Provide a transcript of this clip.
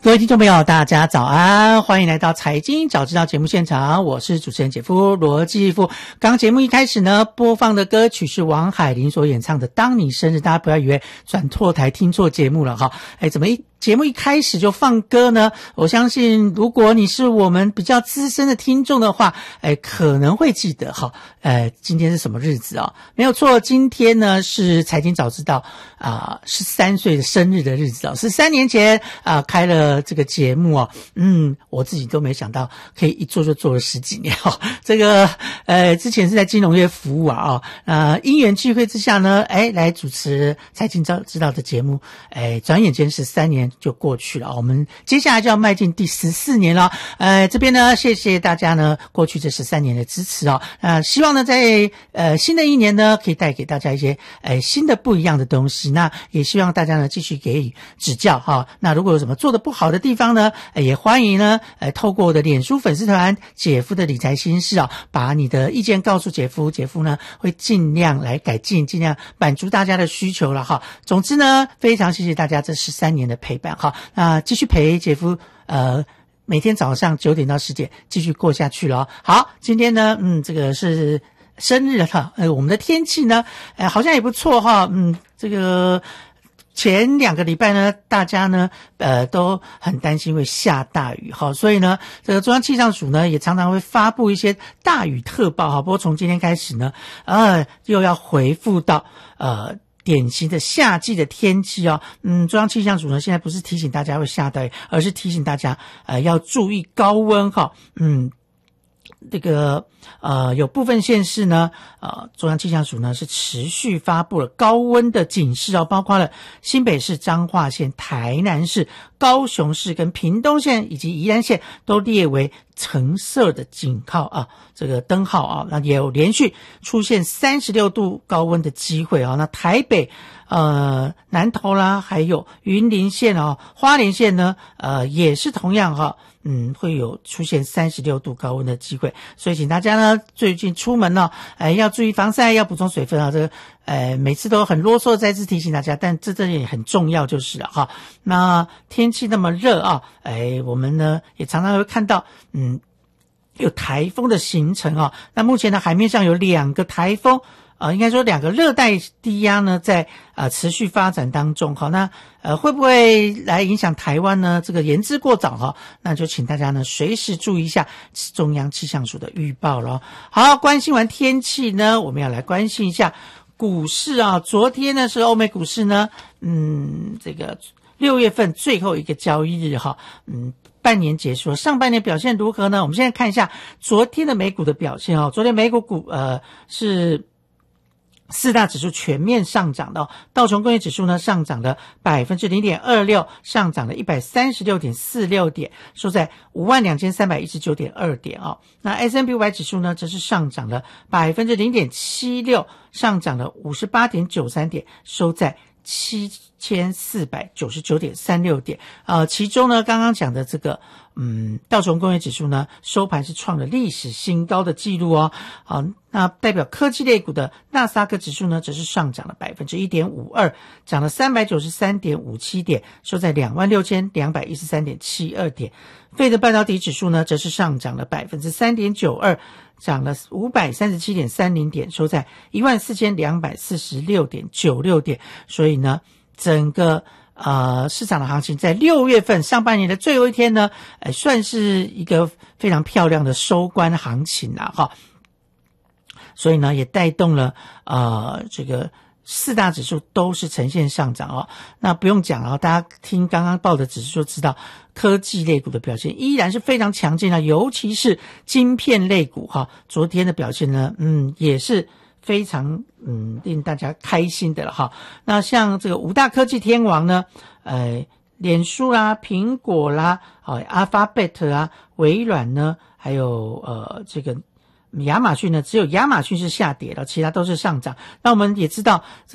各位听众朋友大家早安，欢迎来到财经早知道节目现场，我是主持人姐夫罗继富。刚节目一开始呢，播放的歌曲是王海玲所演唱的《当你生日》，大家不要以为转错台听错节目了哈。怎么节目一开始就放歌呢？我相信如果你是我们比较资深的听众的话，可能会记得哈。今天是什么日子啊？没有错，今天呢是财经早知道13岁的生日的日子13年前开了这个节目啊，我自己都没想到可以一做就做了10几年哦。这个之前是在金融业服务因缘聚会之下呢，来主持财经早知道的节目，转眼间13年就过去了，我们接下来就要迈进第14年了。这边呢，谢谢大家呢过去这13年的支持哦。希望呢在新的一年呢，可以带给大家一些新的不一样的东西。那也希望大家呢继续给予指教哈。那如果有什么做得不好的地方呢，也欢迎呢透过我的脸书粉丝团姐夫的理财心事把你的意见告诉姐夫，姐夫呢会尽量来改进，尽量满足大家的需求了哈。总之呢，非常谢谢大家这13年的陪伴哈。那继续陪姐夫每天早上9点到10点继续过下去了。好，今天呢这个是生日哈，我们的天气呢好像也不错哈。这个前2个礼拜呢，大家呢都很担心会下大雨哈，所以呢这个中央气象署呢也常常会发布一些大雨特报哈。不过从今天开始呢又要回复到典型的夏季的天气哦。中央气象署呢现在不是提醒大家会下大雨，而是提醒大家要注意高温哈。这个有部分县市呢中央气象署呢是持续发布了高温的警示包括了新北市、彰化县、台南市、高雄市跟屏东县以及宜兰县都列为橙色的警告这个灯号那也有连续出现36度高温的机会那台北南投啦，还有云林县花莲县呢也是同样会有出现36度高温的机会，所以请大家呢最近出门要注意防晒，要补充水分这个每次都很啰嗦再次提醒大家，但这也很重要就是了哈。那天气那么热我们呢也常常会看到有台风的形成那目前的海面上有2个台风应该说2个热带低压呢在持续发展当中那会不会来影响台湾呢？这个言之过早那就请大家呢随时注意一下中央气象署的预报咯。好，关心完天气呢，我们要来关心一下股市昨天呢是欧美股市呢这个6月份最后一个交易日半年结束，上半年表现如何呢？我们现在看一下昨天的美股的表现昨天美股是4大指数全面上涨的道琼工业指数呢上涨了 0.26%， 上涨了 136.46 点，收在 52,319.2 点那 S&P 500 指数呢则是上涨了 0.76%， 上涨了 58.93 点，收在7499.36 点其中呢刚刚讲的这个道琼工业指数呢收盘是创了历史新高的记录那代表科技类股的纳斯达克指数呢则是上涨了 1.52%， 涨了 393.57 点，收在 26,213.72 点。费德半导体指数呢则是上涨了 3.92%， 涨了 537.30 点，收在 14,246.96 点。所以呢整个市场的行情在6月份上半年的最后一天呢算是一个非常漂亮的收官行情所以呢也带动了这个4大指数都是呈现上涨那不用讲大家听刚刚报的指数就知道科技类股的表现依然是非常强劲尤其是晶片类股昨天的表现呢也是非常令大家开心的了那像这个5大科技天王呢脸书啦、苹果啦、Alphabet 微软呢，还有这个亚马逊呢，只有亚马逊是下跌了，其他都是上涨。那我们也知道